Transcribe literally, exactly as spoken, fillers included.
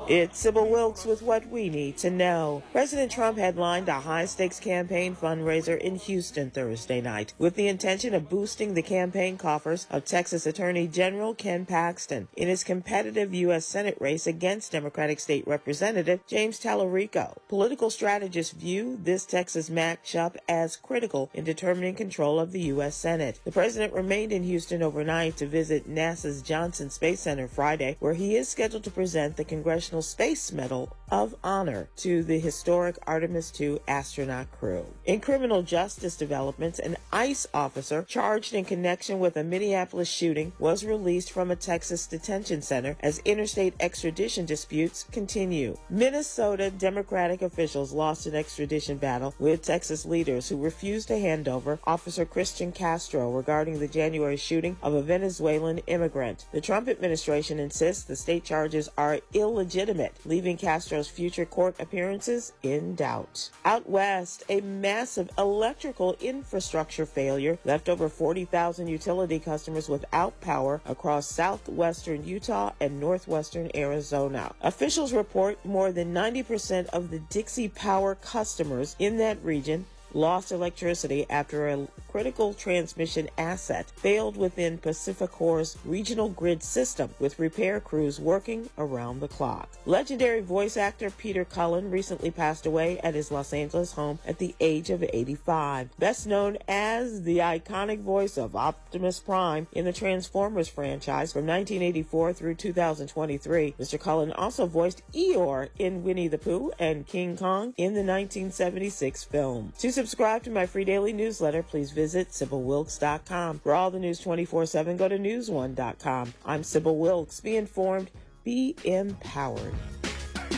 It's Sybil Wilkes with what we need to know. President Trump headlined a high-stakes campaign fundraiser in Houston Thursday night with the intention of boosting the campaign coffers of Texas Attorney General Ken Paxton in his competitive U S Senate race against Democratic State Representative James Tallarico. Political strategists view this Texas matchup as critical in determining control of the U S Senate. The president remained in Houston overnight to visit NASA's Johnson Space Center Friday, where he is scheduled to present the Congressional Space Medal of Honor to the historic Artemis two astronaut crew. In criminal justice developments, an ICE officer charged in connection with a Minneapolis shooting was released from a Texas detention center as interstate extradition disputes continue. Minnesota Democratic officials lost an extradition battle with Texas leaders who refused to hand over Officer Christian Castro regarding the January shooting of a Venezuelan immigrant. The Trump administration insists the state charges are illegitimate, leaving Castro's future court appearances in doubt. Out west, a massive electrical infrastructure failure left over forty thousand utility customers without power across southwestern Utah and northwestern Arizona. Officials report more than ninety percent of the Dixie Power customers in that region lost electricity after a critical transmission asset failed within PacifiCorp's regional grid system, with repair crews working around the clock. Legendary voice actor Peter Cullen recently passed away at his Los Angeles home at the age of eighty-five. Best known as the iconic voice of Optimus Prime in the Transformers franchise from nineteen eighty-four through two thousand twenty-three, Mister Cullen also voiced Eeyore in Winnie the Pooh and King Kong in the nineteen seventy-six film. To subscribe to my free daily newsletter, please visit Sybil Wilkes dot com. For all the news twenty-four seven, go to news one dot com. I'm Sybil Wilkes. Be informed, be empowered.